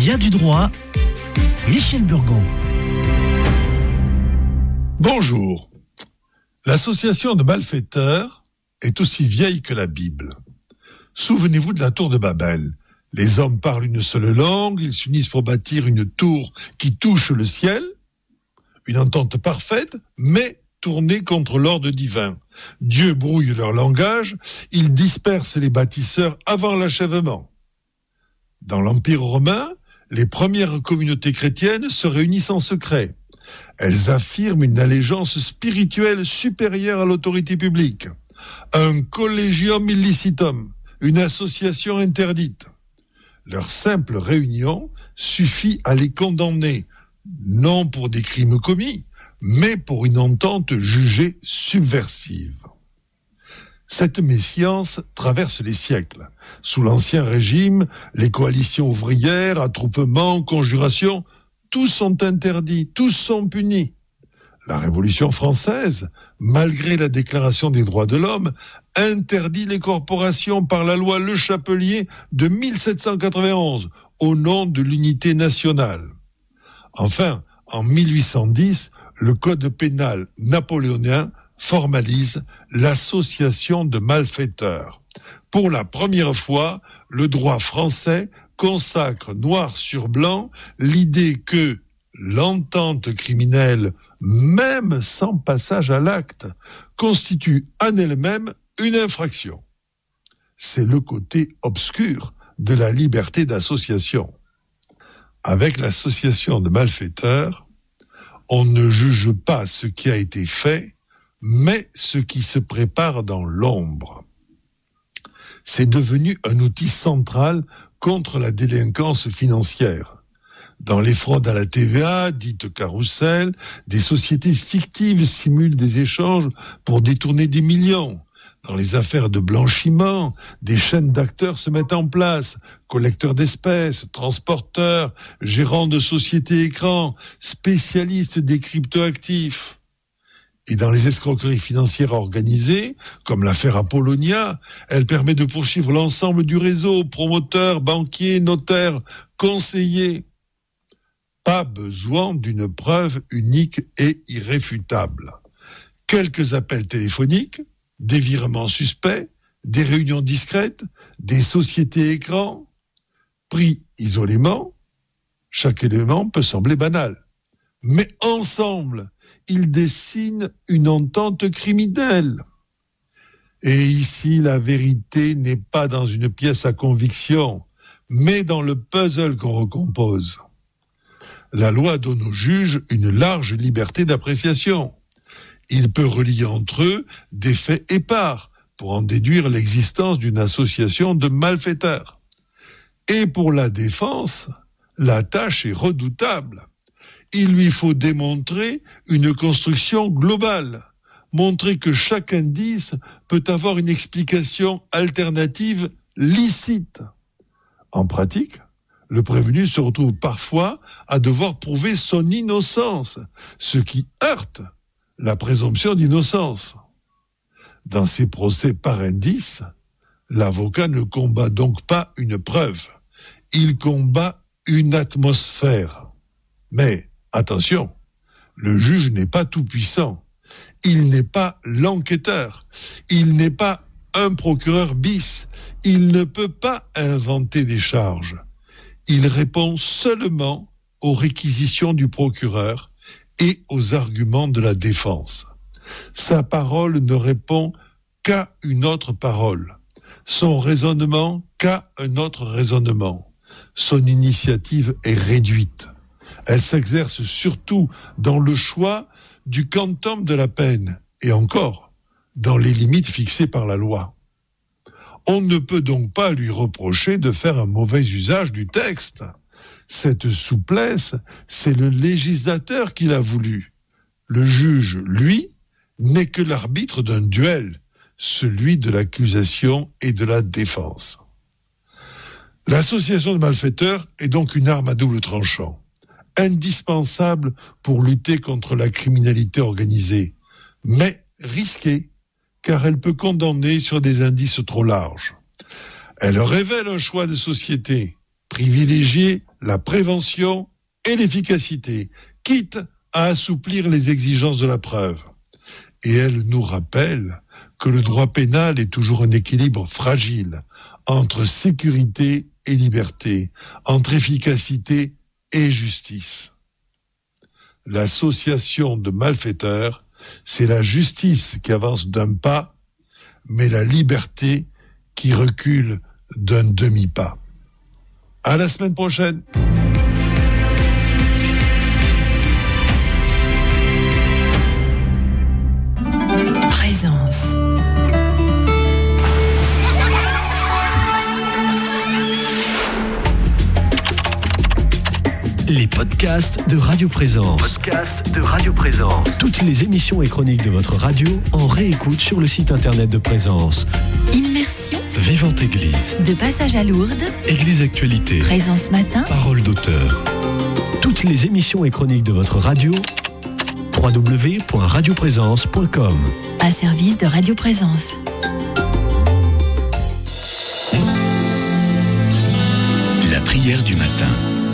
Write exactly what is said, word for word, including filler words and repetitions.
Il y a du droit. Michel Burgon. Bonjour. L'association de malfaiteurs est aussi vieille que la Bible. Souvenez-vous de la tour de Babel. Les hommes parlent une seule langue, ils s'unissent pour bâtir une tour qui touche le ciel, une entente parfaite, mais tournée contre l'ordre divin. Dieu brouille leur langage, il disperse les bâtisseurs avant l'achèvement. Dans l'Empire romain, les premières communautés chrétiennes se réunissent en secret. Elles affirment une allégeance spirituelle supérieure à l'autorité publique. Un collegium illicitum, une association interdite. Leur simple réunion suffit à les condamner, non pour des crimes commis, mais pour une entente jugée subversive. Cette méfiance traverse les siècles. Sous l'Ancien Régime, les coalitions ouvrières, attroupements, conjurations, tous sont interdits, tous sont punis. La Révolution française, malgré la Déclaration des droits de l'homme, interdit les corporations par la loi Le Chapelier de mille sept cent quatre-vingt-onze, au nom de l'unité nationale. Enfin, en mille huit cent dix, le Code pénal napoléonien formalise l'association de malfaiteurs. Pour la première fois, le droit français consacre noir sur blanc l'idée que l'entente criminelle, même sans passage à l'acte, constitue en elle-même une infraction. C'est le côté obscur de la liberté d'association. Avec l'association de malfaiteurs, on ne juge pas ce qui a été fait, mais ce qui se prépare dans l'ombre. C'est devenu un outil central contre la délinquance financière. Dans les fraudes à la T V A, dites carrousel, des sociétés fictives simulent des échanges pour détourner des millions. Dans les affaires de blanchiment, des chaînes d'acteurs se mettent en place, collecteurs d'espèces, transporteurs, gérants de sociétés écrans, spécialistes des cryptoactifs. Et dans les escroqueries financières organisées, comme l'affaire Apollonia, elle permet de poursuivre l'ensemble du réseau, promoteurs, banquiers, notaires, conseillers. Pas besoin d'une preuve unique et irréfutable. Quelques appels téléphoniques, des virements suspects, des réunions discrètes, des sociétés écrans, pris isolément, chaque élément peut sembler banal. Mais ensemble, ils dessinent une entente criminelle. Et ici, la vérité n'est pas dans une pièce à conviction, mais dans le puzzle qu'on recompose. La loi donne aux juges une large liberté d'appréciation. Il peut relier entre eux des faits épars pour en déduire l'existence d'une association de malfaiteurs. Et pour la défense, la tâche est redoutable. Il lui faut démontrer une construction globale, montrer que chaque indice peut avoir une explication alternative licite. En pratique, le prévenu se retrouve parfois à devoir prouver son innocence, ce qui heurte la présomption d'innocence. Dans ces procès par indice, l'avocat ne combat donc pas une preuve, il combat une atmosphère. Mais attention, le juge n'est pas tout-puissant, il n'est pas l'enquêteur, il n'est pas un procureur bis, il ne peut pas inventer des charges. Il répond seulement aux réquisitions du procureur et aux arguments de la défense. Sa parole ne répond qu'à une autre parole. Son raisonnement qu'à un autre raisonnement. Son initiative est réduite. Elle s'exerce surtout dans le choix du quantum de la peine, et encore, dans les limites fixées par la loi. On ne peut donc pas lui reprocher de faire un mauvais usage du texte. Cette souplesse, c'est le législateur qui l'a voulu. Le juge, lui, n'est que l'arbitre d'un duel, celui de l'accusation et de la défense. L'association de malfaiteurs est donc une arme à double tranchant, indispensable pour lutter contre la criminalité organisée, mais risquée, car elle peut condamner sur des indices trop larges. Elle révèle un choix de société, privilégier la prévention et l'efficacité, quitte à assouplir les exigences de la preuve. Et elle nous rappelle que le droit pénal est toujours un équilibre fragile entre sécurité et liberté, entre efficacité et justice. L'association de malfaiteurs, c'est la justice qui avance d'un pas, mais la liberté qui recule d'un demi-pas. À la semaine prochaine. Présence. Les podcasts de Radio Présence. Podcast de Radio Présence. Toutes les émissions et chroniques de votre radio en réécoute sur le site internet de Présence. Immersion. Vivante Église. De passage à Lourdes. Église Actualité. Présence matin. Parole d'auteur. Toutes les émissions et chroniques de votre radio. w w w point radio présence point com. Un service de Radio Présence. La prière du matin.